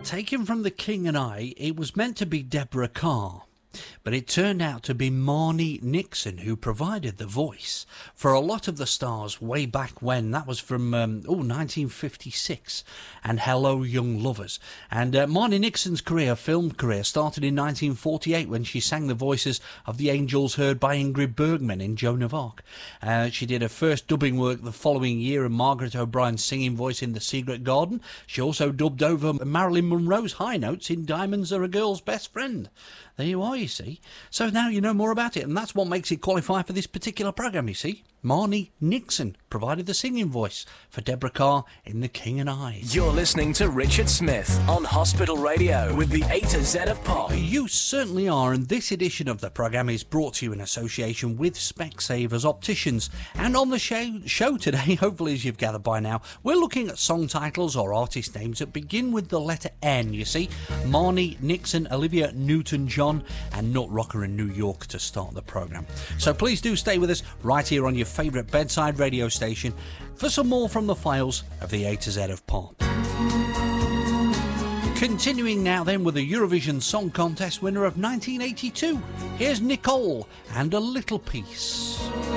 Taken from The King and I, it was meant to be Deborah Carr, but it turned out to be Marni Nixon who provided the voice for a lot of the stars way back when. That was from 1956 and Hello Young Lovers. And Marni Nixon's film career started in 1948 when she sang the voices of the angels heard by Ingrid Bergman in Joan of Arc. She did her first dubbing work the following year in Margaret O'Brien's singing voice in The Secret Garden. She also dubbed over Marilyn Monroe's high notes in Diamonds Are a Girl's Best Friend. There you are, you see. So now you know more about it, and that's what makes it qualify for this particular programme, you see. Marni Nixon provided the singing voice for Deborah Carr in The King and I. You're listening to Richard Smith on Hospital Radio with the A to Z of Pop. You certainly are, and this edition of the programme is brought to you in association with Specsavers Opticians. And on the show today, hopefully as you've gathered by now, we're looking at song titles or artist names that begin with the letter N, you see. Marni Nixon, Olivia Newton-John and Nut Rocker in New York to start the programme. So please do stay with us right here on your favourite bedside radio station for some more from the files of the A to Z of Pop. Continuing now then with the Eurovision Song Contest winner of 1982. Here's Nicole and A Little Piece.